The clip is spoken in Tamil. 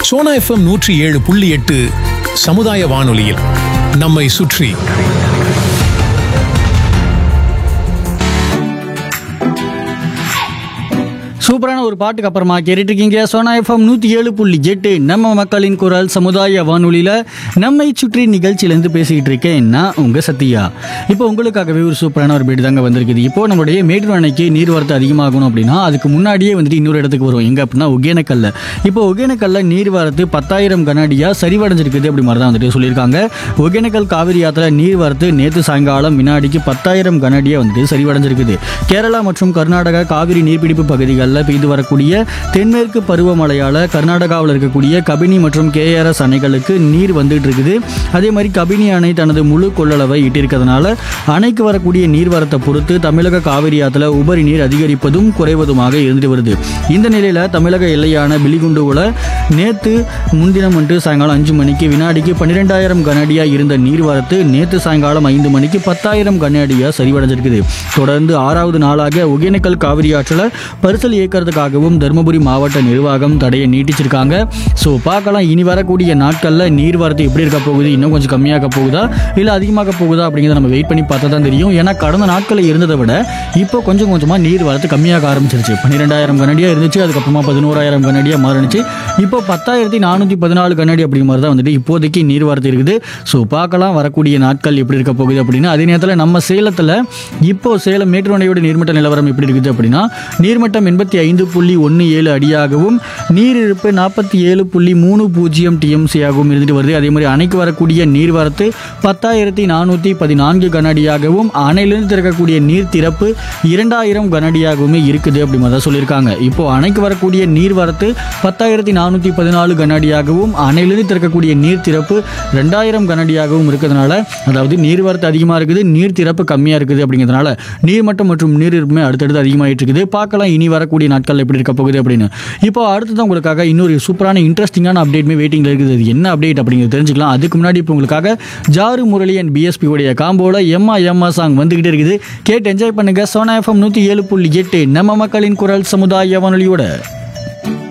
சோனா எஃப்எம் 107.8 சமுதாய வானொலியில் நம்மை சுற்றி. சூப்பரான ஒரு பாட்டுக்கு அப்புறமா கேட்டுட்டு இருக்கீங்க சோனா எஃப்எம் 107.8 நம்ம மக்களின் குரல் சமுதாய வானொலியில் நம்மை சுற்றி நிகழ்ச்சியிலேருந்து பேசிக்கிட்டு இருக்கேன் நான் உங்கள் சத்யா. இப்போ உங்களுக்காகவே ஒரு சூப்பரான ஒரு பீடு தாங்க வந்திருக்குது. இப்போ நம்மளுடைய மேட்டூர் அணைக்கு நீர்வரத்து அதிகமாகணும் அப்படின்னா அதுக்கு முன்னாடியே வந்துட்டு இன்னொரு இடத்துக்கு வரும். எங்கே அப்படின்னா ஒகேனக்கல்ல. இப்போ ஒகேனக்கல்ல நீர்வரத்து 10,000 கனஅடியாக சரிவடைஞ்சிருக்குது அப்படி மாதிரி தான் வந்துட்டு சொல்லியிருக்காங்க. ஒகேனக்கல் காவிரி ஆற்றுல நீர்வரத்து நேற்று சாயங்காலம் வினாடிக்கு 10,000 கனஅடியாக வந்துட்டு சரிவடைஞ்சிருக்குது. கேரளா மற்றும் கர்நாடகா காவிரி நீர்பிடிப்பு பகுதிகளில் பெய்து வரக்கூடிய தென்மேற்கு பருவமழையால் கர்நாடகாவில் இருக்கக்கூடிய கபினி மற்றும் கேஆர்எஸ் அணைகளுக்கு நீர் வந்துட்டு இருக்குது. அதே மாதிரி கபினி அணை தனது முழு கொள்ளளவை இட்டிருக்கிறதுனால அணைக்கு வரக்கூடிய நீர்வரத்தை பொறுத்து தமிழக காவிரி ஆற்றுல உபரி நீர் அதிகரிப்பதும் குறைவதுமாக இருந்துட்டு வருது. இந்த நிலையில் தமிழக எல்லையான பிலிகுண்டுவில் நேற்று முன்தினம் சாயங்காலம் 5 மணிக்கு வினாடிக்கு 12,000 கனஅடியாக இருந்த நீர்வரத்து நேற்று சாயங்காலம் 5 மணிக்கு 10,000 கனஅடியாக சரிவடைஞ்சிருக்குது. தொடர்ந்து 6வது நாளாக ஒகேனக்கல் காவிரி ஆற்றில் பரிசல் இயக்கிறதுக்காகவும் தருமபுரி மாவட்ட நிர்வாகம் தடையை நீட்டிச்சிருக்காங்க. ஸோ பார்க்கலாம் இனி வரக்கூடிய நாட்களில் நீர்வரத்து எப்படி இருக்க போகுது, இன்னும் கொஞ்சம் கம்மியாக போகுதா இல்லை அதிகமாக போகுதா அப்படிங்கிறத நம்ம வெயிட் பண்ணி பார்த்தா தான் தெரியும். ஏன்னா கடந்த நாட்களில் இருந்ததை விட இப்போ கொஞ்சம் கொஞ்சமாக நீர்வரத்து கம்மியாக ஆரம்பிச்சிருச்சு. 12,000 கனஅடியாக இருந்துச்சு, அதுக்கப்புறமா 11,000 கனஅடியாக மாறினுச்சு. இப்போ 10,414 கனஅடி அப்படிங்கிற மாதிரி தான் வந்துட்டு இப்போதைக்கு நீர்வரத்து இருக்குது. ஸோ பார்க்கலாம் வரக்கூடிய நாட்கள் எப்படி இருக்க போகுது அப்படின்னு. அதே நேரத்தில் நம்ம சேலத்தில் இப்போ சேலம் மேட்டூர் அணையோட நீர்மட்ட நிலவரம் எப்படி இருக்குது அப்படின்னா நீர்மட்டம் 85.17 அடியாகவும் நீரிருப்பு 47.30 டிஎம்சி ஆகவும் இருந்துட்டு வருது. அதே மாதிரி அணைக்கு வரக்கூடிய நீர்வரத்து 10,414 கனஅடியாகவும் அணையிலிருந்து திறக்கக்கூடிய நீர் திறப்பு 2,000 கனஅடியாகவுமே இருக்குது அப்படி மாதிரி சொல்லியிருக்காங்க. இப்போ அணைக்கு வரக்கூடிய நீர்வரத்து 10,414 கனஅடியாகவும் அணையிலிருந்து திறக்கக்கூடிய நீர் திறப்பு 2,000 கனஅடியாகவும் இருக்கிறதுனால, அதாவது நீர்வரத்து அதிகமாக இருக்குது, நீர் திறப்பு கம்மியாக இருக்குது அப்படிங்கிறதுனால நீர்மட்டம் மற்றும் நீரிருப்புமே அடுத்தடுத்து அதிகமாகிட்டு இருக்குது. பார்க்கலாம் இனி வரக்கூடிய நாட்கள் எப்படி இருக்க போகுது அப்படின்னு. இப்போ அடுத்ததான் உங்களுக்காக இன்னொரு சூப்பரான இன்ட்ரெஸ்டிங்கான அப்டேட்மே வெயிட்டிங்ல இருக்குது. அது என்ன அப்டேட் அப்படிங்கிறது தெரிஞ்சுக்கலாம். அதுக்கு முன்னாடி இப்போ உங்களுக்காக ஜாரு முரளி அண்ட் பிஎஸ்பி உடைய காம்போல எம்மா சாங் வந்துகிட்டே இருக்குது. கேட்டு என்ஜாய் பண்ணுங்க. சோனா எஃப்எம் 107.8 நம்ம மக்களின் குரல் சமுதாய வானொலியோட.